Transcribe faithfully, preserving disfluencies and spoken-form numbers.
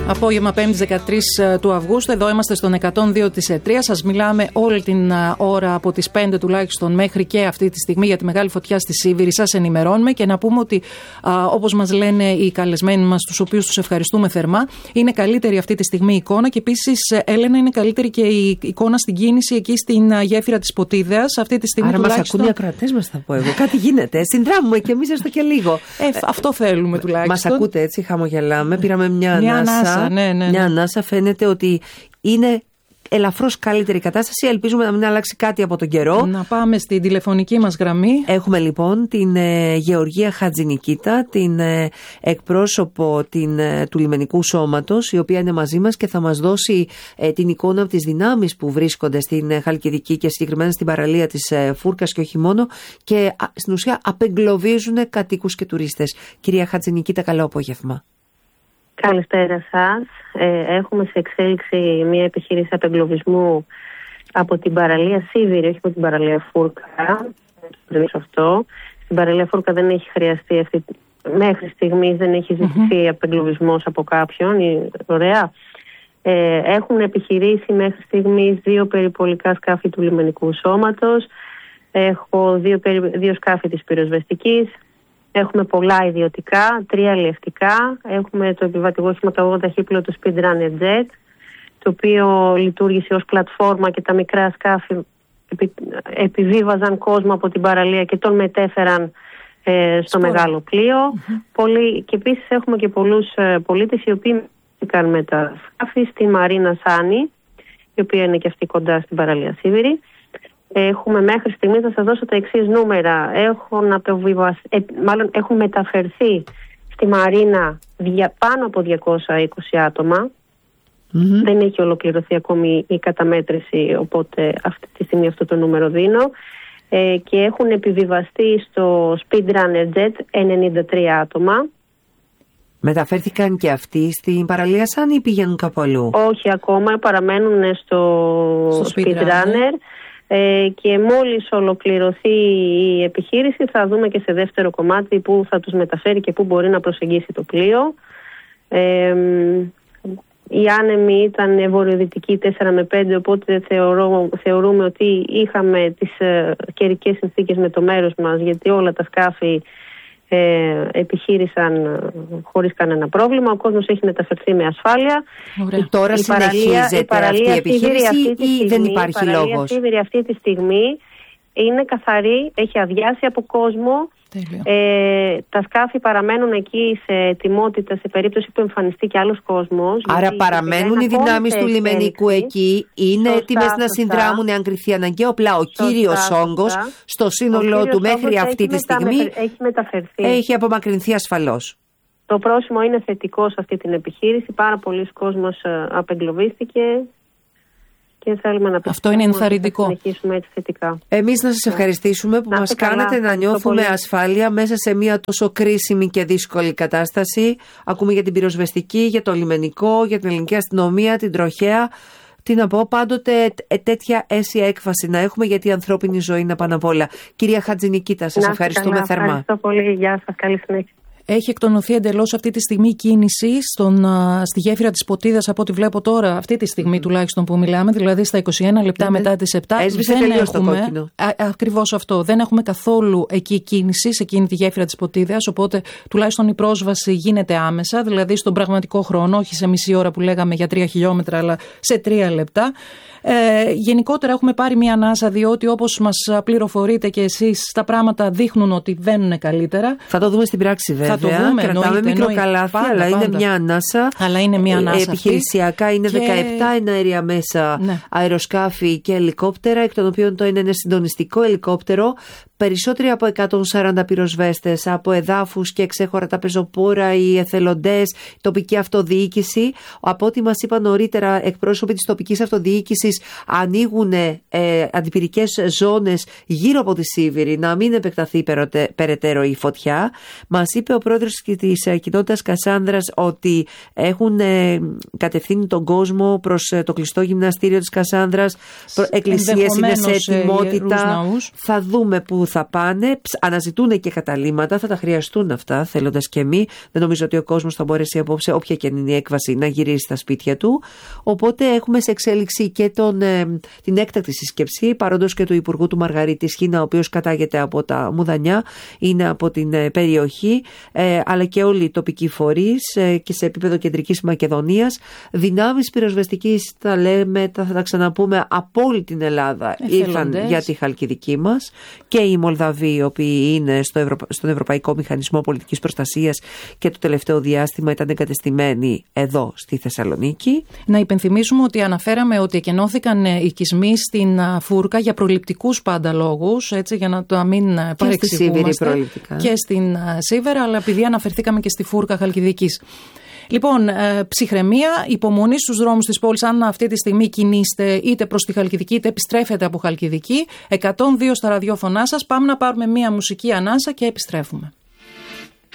Απόγευμα πέμπτη δεκατρείς του Αυγούστου, εδώ είμαστε στον εκατόν δύο της ΕΤΡΙΑ. Σας μιλάμε όλη την ώρα από τις πέντε τουλάχιστον μέχρι και αυτή τη στιγμή για τη μεγάλη φωτιά στη Σίβηρη. Σας ενημερώνουμε και να πούμε ότι α, όπως μας λένε οι καλεσμένοι μας, τους οποίους τους ευχαριστούμε θερμά, είναι καλύτερη αυτή τη στιγμή η εικόνα και επίσης, Έλενα, είναι καλύτερη και η εικόνα στην κίνηση εκεί στην γέφυρα της Ποτίδεας. Αυτή τη στιγμή. Άρα τουλάχιστον. μας ακούν οι ακροατές μας, θα πω εγώ. Κάτι γίνεται. Συνδράμουμε και εμείς έστω και λίγο. Ε, αυτό θέλουμε τουλάχιστον. Μας ακούτε έτσι, χαμογελάμε. Πήραμε μια, μια ανάσα. ανάσα. Ναι, ναι, ναι. Μια ανάσα, φαίνεται ότι είναι ελαφρώς καλύτερη κατάσταση. Ελπίζουμε να μην αλλάξει κάτι από τον καιρό. Να πάμε στην τηλεφωνική μας γραμμή. Έχουμε λοιπόν την ε, Γεωργία Χατζηνικίτα, την ε, εκπρόσωπο την, ε, του Λιμενικού Σώματος, η οποία είναι μαζί μας και θα μας δώσει ε, την εικόνα από τις δυνάμεις που βρίσκονται στην ε, Χαλκιδική και συγκεκριμένα στην παραλία της ε, Φούρκας και όχι μόνο, και α, στην ουσία απεγκλωβίζουν κατοίκους και τουρίστες. Κυρία Χατζηνικίτα, καλό απόγευμα. Καλησπέρα σας. Ε, έχουμε σε εξέλιξη μια επιχείρηση απεγκλωβισμού από την παραλία Σίβηρη, όχι από την παραλία Φούρκα. Αυτό. Στην παραλία Φούρκα δεν έχει χρειαστεί αυτή, μέχρι στιγμής δεν έχει ζητηθεί mm-hmm. απεγκλωβισμός από κάποιον. Ωραία. Ε, έχουν επιχειρήσει μέχρι στιγμής δύο περιπολικά σκάφη του Λιμενικού Σώματος. Έχω δύο, δύο σκάφη της πυροσβεστικής. Έχουμε πολλά ιδιωτικά, τρία αλλιευτικά. Έχουμε το επιβατικό σχηματαγωγό ταχύπλο του Speedrunner Jet, το οποίο λειτουργήσε ως πλατφόρμα και τα μικρά σκάφη επι, επιβίβαζαν κόσμο από την παραλία και τον μετέφεραν ε, στο Σπόρα. μεγάλο πλοίο. Mm-hmm. Πολύ, και επίσης έχουμε και πολλούς ε, πολίτες οι οποίοι μεταφέρθηκαν με τα σκάφη στη Μαρίνα Σάνη, η οποία είναι και αυτή κοντά στην παραλία Σίβηρη. Έχουμε μέχρι στιγμή, θα σας δώσω τα εξής νούμερα. Έχουν, ε, μάλλον έχουν μεταφερθεί στη Μαρίνα δια, πάνω από διακόσια είκοσι άτομα. Mm-hmm. Δεν έχει ολοκληρωθεί ακόμη η καταμέτρηση, οπότε αυτή τη στιγμή αυτό το νούμερο δίνω. Ε, και έχουν επιβιβαστεί στο Speedrunner Jet ενενήντα τρία άτομα. Μεταφέρθηκαν και αυτοί στην παραλία Σαν ή πηγαίνουν κάπου αλλού? Όχι ακόμα, παραμένουν στο, στο Speedrunner. Ε, και μόλις ολοκληρωθεί η επιχείρηση θα δούμε και σε δεύτερο κομμάτι που θα τους μεταφέρει και που μπορεί να προσεγγίσει το πλοίο. Ε, οι άνεμοι ήταν βορειοδυτικοί τέσσερα με πέντε, οπότε θεωρώ, θεωρούμε ότι είχαμε τις ε, καιρικές συνθήκες με το μέρος μας, γιατί όλα τα σκάφη ε, επιχείρησαν χωρίς κανένα πρόβλημα. Ο κόσμος έχει μεταφερθεί με ασφάλεια. Ωραία. Τώρα η συνεχίζεται παραλία, αυτή η επιχείρηση αυτή ή στιγμή, δεν υπάρχει λόγος? Η παραλία Σίβηρη αυτή τη στιγμή είναι καθαρή, έχει αδειάσει από κόσμο. Ε, τα σκάφη παραμένουν εκεί σε ετοιμότητα σε περίπτωση που εμφανιστεί και άλλος κόσμος. Άρα παραμένουν οι δυνάμεις του λιμενικού εκεί, είναι σωστά, έτοιμες σωστά. να συνδράμουν αν κρυφθεί αναγκαίο. Απλά ο σωστά, κύριος σωστά. όγκος στο σύνολό του μέχρι αυτή τη στιγμή έχει μεταφερθεί. Έχει απομακρυνθεί ασφαλώς. Το πρόσημο είναι θετικό σε αυτή την επιχείρηση. Πάρα πολλοί κόσμος απεγκλωβίστηκε. Και θέλουμε να αυτό είναι ενθαρρυντικό. Να συνεχίσουμε έτσι θετικά. Εμείς να σας ευχαριστήσουμε που να μας κάνατε να νιώθουμε πολύ ασφάλεια μέσα σε μια τόσο κρίσιμη και δύσκολη κατάσταση. Ακούμε για την πυροσβεστική, για το λιμενικό, για την ελληνική αστυνομία, την τροχέα. Τι να πω, πάντοτε τέτοια αίσια έκφαση να έχουμε, γιατί η ανθρώπινη ζωή είναι πάνω απ' όλα. Κυρία Χατζηνικίτα, σας να, ευχαριστούμε καλά, θερμά. Ευχαριστώ πολύ. Γεια σας. Καλή συνέχεια. Έχει εκτονωθεί εντελώς αυτή τη στιγμή η κίνηση στον, στη γέφυρα της Ποτίδας, από ό,τι βλέπω τώρα, αυτή τη στιγμή τουλάχιστον που μιλάμε, δηλαδή στα είκοσι ένα λεπτά ναι, μετά τις επτά. Έσβησε τελείως το κόκκινο. Ακριβώς αυτό. Δεν έχουμε καθόλου εκεί κίνηση, σε εκείνη τη γέφυρα της Ποτίδας, οπότε τουλάχιστον η πρόσβαση γίνεται άμεσα, δηλαδή στον πραγματικό χρόνο, όχι σε μισή ώρα που λέγαμε για τρία χιλιόμετρα, αλλά σε τρία λεπτά. Ε, γενικότερα έχουμε πάρει μια ανάσα, διότι όπως μας πληροφορείτε και εσείς, τα πράγματα δείχνουν ότι βαίνουν καλύτερα. Θα το δούμε στην πράξη βέβαια. Θα το δούμε, κρατάμε μικροκαλάθι, αλλά πάντα, είναι πάντα. μια ανάσα. Αλλά είναι μια ανάσα. Επιχειρησιακά αυτή. Είναι και δεκαεπτά εναέρια μέσα, ναι. αεροσκάφη και ελικόπτερα, εκ των οποίων το ένα είναι συντονιστικό ελικόπτερο. Περισσότεροι από εκατόν σαράντα πυροσβέστες από εδάφους και εξέχωρα τα πεζοπόρα, οι εθελοντές, η τοπική αυτοδιοίκηση. Από ό,τι μας είπαν νωρίτερα εκπρόσωποι της τοπικής αυτοδιοίκησης, ανοίγουν ε, αντιπυρικές ζώνες γύρω από τη Σίβηρη, να μην επεκταθεί περαιτέρω η φωτιά. Μας είπε ο πρόεδρος της κοινότητας Κασάνδρας ότι έχουν ε, κατευθύνει τον κόσμο προς ε, το κλειστό γυμναστήριο της Κασάνδρας. Εκκλησίες είναι σε ετοιμότητα. Θα δούμε που θα πάνε, αναζητούν και καταλύματα, θα τα χρειαστούν αυτά, θέλοντας και μη. Δεν νομίζω ότι ο κόσμος θα μπορέσει απόψε, όποια και είναι η έκβαση, να γυρίσει στα σπίτια του. Οπότε έχουμε σε εξέλιξη και τον, ε, την έκτακτη σύσκεψη, παρόντος και του Υπουργού του Μαργαρίτη Σχίνα, ο οποίος κατάγεται από τα Μουδανιά, είναι από την ε, περιοχή, ε, αλλά και όλοι οι τοπικοί φορείς ε, και σε επίπεδο Κεντρικής Μακεδονίας. Δυνάμεις πυροσβεστικής, θα λέμε, θα τα ξαναπούμε, από όλη την Ελλάδα ήρθαν για τη Χαλκιδική μας, και οι Μολδαβοί, οι οποίοι είναι στο Ευρω... στον Ευρωπαϊκό Μηχανισμό Πολιτικής Προστασίας και το τελευταίο διάστημα ήταν εγκατεστημένοι εδώ στη Θεσσαλονίκη. Να υπενθυμίσουμε ότι αναφέραμε ότι εκενώθηκαν οικισμοί στην Φούρκα για προληπτικούς πάντα λόγους, έτσι, για να το μην παρεξηγούμαστε, και στην Σίβερα, αλλά επειδή αναφερθήκαμε και στη Φούρκα Χαλκιδικής. Λοιπόν, ε, ψυχραιμία, υπομονή στους δρόμους της πόλης. Αν αυτή τη στιγμή κινείστε είτε προς τη Χαλκιδική είτε επιστρέφετε από Χαλκιδική, εκατόν δύο στα ραδιόφωνά σας. Πάμε να πάρουμε μία μουσική ανάσα και επιστρέφουμε.